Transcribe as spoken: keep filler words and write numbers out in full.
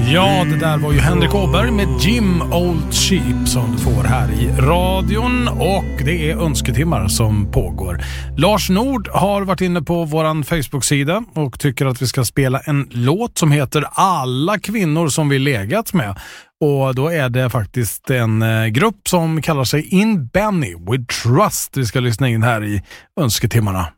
Ja, det där var ju Henrik Åberg med Jim Old Sheep som du får här i radion, och det är önsketimmar som pågår. Lars Nord har varit inne på våran Facebook-sida och tycker att vi ska spela en låt som heter Alla kvinnor som vi legat med. Och då är det faktiskt en eh, grupp som kallar sig In Benny with Trust vi ska lyssna in här i önsketimmarna.